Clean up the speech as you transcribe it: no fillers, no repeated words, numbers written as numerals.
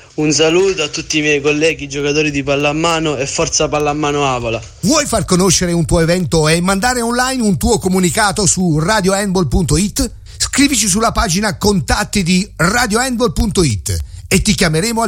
Un saluto a tutti i miei colleghi giocatori di pallamano e forza pallamano Avola. Vuoi far conoscere un tuo evento e mandare online un tuo comunicato su radiohandball.it? Scrivici sulla pagina contatti di radiohandball.it e ti chiameremo al